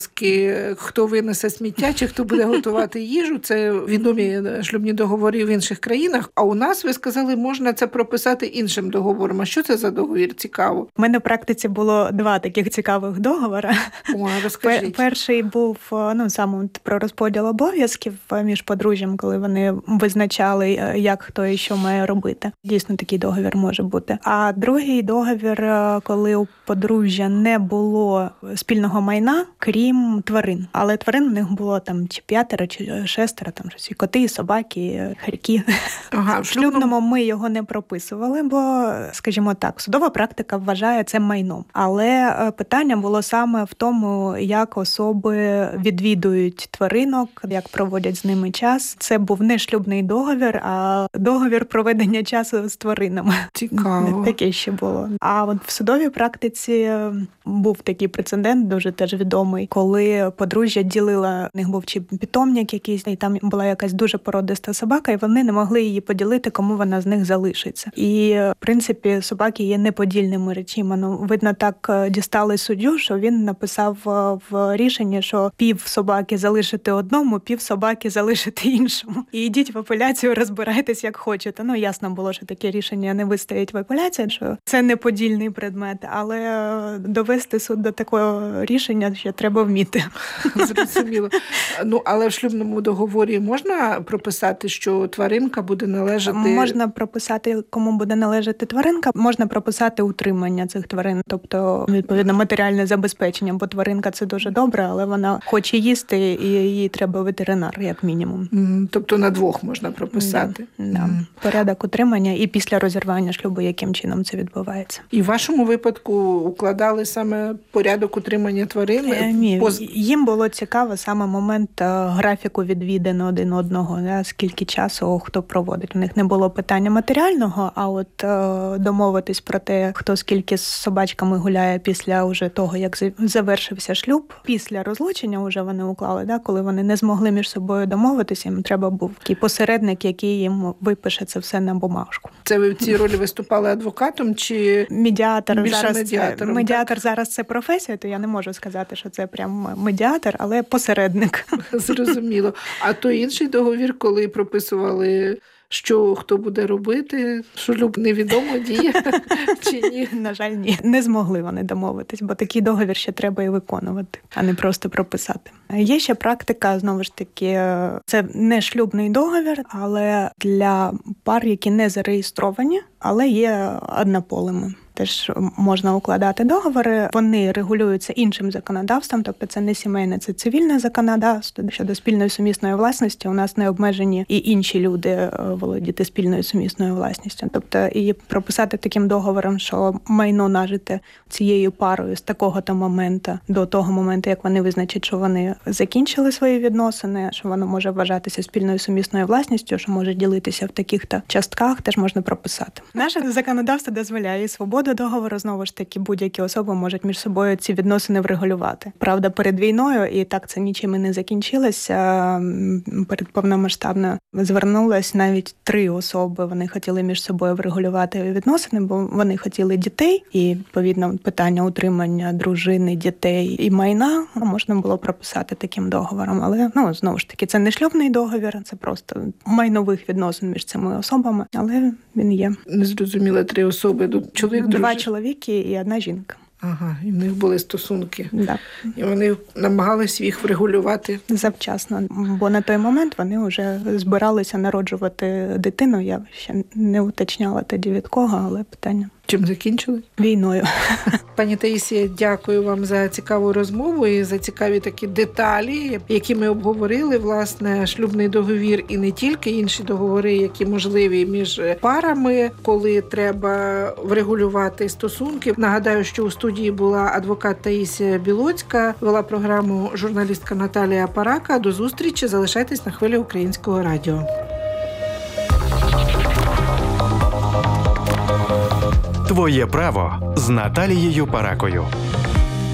хто винесе сміття, чи хто буде готувати їжу. Це відомі шлюбні договори в інших країнах. А у нас, ви сказали, можна це прописати іншим договором. А що це за договір? Цікаво. У мене в практиці було 2 таких цікавих договори. Розкажіть. Перший був саме про розподіл обов'язків між подружжям, коли вони визначали, як хто і що має робити. Дійсно, такий договір може бути. А другий договір, коли у подружжя не було спільного майна, крім тварин. Але тварин в них було там чи 5, чи 6, там щось, і коти, і собаки, і хорьки. В шлюбному ми його не прописували, бо, скажімо так, судова практика вважає це майном. Але питання було саме в тому, як особи відвідують тваринок, як проводять з ними час. Це був не шлюбний договір, а договір проведення часу з тваринами. Цікаво. Таке ще було. А от в судовій практиці був такий прецедент, дуже теж відомий, коли подружжя ділила, в них був чи питомник якийсь, і там була якась дуже породиста собака, і вони не могли її поділити, кому вона з них залишиться. І, в принципі, собаки є неподільними речима. Видно, так дістали суддю, що він написав в рішенні, що пів собаки залишити одному, пів собаки залишити іншому. І йдіть в апеляцію, розбирайтесь як хочете. Ясно було, що таке рішення не вистоїть в апеляції, що це неподільний предмет, але довести суд до такого рішення ще треба вміти. Зрозуміло. Але в шлюбному договорі можна прописати, що тваринка буде належати... Можна прописати, кому буде належати тваринка, можна прописати утримання цих тварин, тобто, відповідно, матеріальне забезпечення, бо тваринка – це дуже добре, але вона хоче їсти, і їй треба ветеринар, як мінімум. Тобто на 2 можна прописати? Да. Порядок утримання і після розірвання шлюбу, яким чином це відбувається. І в вашому випадку укладали саме порядок утримання тварин? Ні, їм було цікаво саме момент графіку відвідин один одного, скільки часу хто проводить. У них не було питання матеріального, а от домовитись про те, хто скільки з собачками гуляє після уже того, як завершився шлюб. Після розлучення вже вони уклали, коли вони не змогли між собою домовитися, їм треба був такий посередник, який їм випише це все на бумажку. Це ви в цій ролі виступали адвокатом чи медіатором? Медіатор зараз це професія, то я не можу сказати, що це прям медіатор, але посередник. Зрозуміло. А той інший договір, коли прописували, що хто буде робити, шлюб невідомо діє чи ні? На жаль, ні. Не змогли вони домовитись, бо такий договір ще треба і виконувати, а не просто прописати. Є ще практика, знову ж таки, це не шлюбний договір, але для пар, які не зареєстровані, але є однополими. Теж можна укладати договори, вони регулюються іншим законодавством, тобто це не сімейне, це цивільне законодавство. Щодо спільної сумісної власності у нас не обмежені і інші люди володіти спільною сумісною власністю. Тобто і прописати таким договором, що майно нажите цією парою з такого-то моменту до того моменту, як вони визначать, що вони закінчили свої відносини, що воно може вважатися спільною сумісною власністю, що може ділитися в таких-то частках, теж можна прописати. Наше законодавство дозволяє свободу договору, знову ж таки, будь-які особи можуть між собою ці відносини врегулювати. Правда, перед війною, і так це нічим і не закінчилося, перед повномасштабно звернулось навіть 3 особи, вони хотіли між собою врегулювати відносини, бо вони хотіли дітей, і, відповідно, питання утримання дружини, дітей і майна можна було прописати таким договором. Але, знову ж таки, це не шлюбний договір, це просто майнових відносин між цими особами, але він є. Незрозуміло, 3 особи. Чоловік, 2 чоловіки і 1 жінка. Ага, і в них були стосунки. Да. І вони намагалися їх врегулювати. Завчасно, бо на той момент вони вже збиралися народжувати дитину. Я ще не уточняла тоді від кого, але питання. Чим закінчили? Війною. Пані Таїсія, дякую вам за цікаву розмову і за цікаві такі деталі, які ми обговорили, власне, шлюбний договір і не тільки, інші договори, які можливі між парами, коли треба врегулювати стосунки. Нагадаю, що у студії була адвокат Таїсія Білоцька, вела програму журналістка Наталія Парака. До зустрічі, залишайтесь на хвилі Українського радіо. Твоє право з Наталією Паракою.